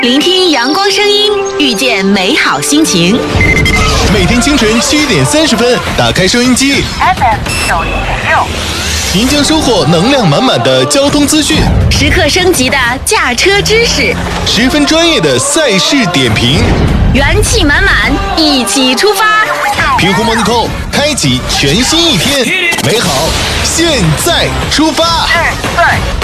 聆听阳光声音，遇见美好心情。 每天清晨7点30分，打开收音机 FM90.6， 您将收获能量满满的交通资讯， 时刻升级的驾车知识， 十分专业的赛事点评， 元气满满，一起出发！ 平湖 Monaco 开启全新一天，美好现在出发。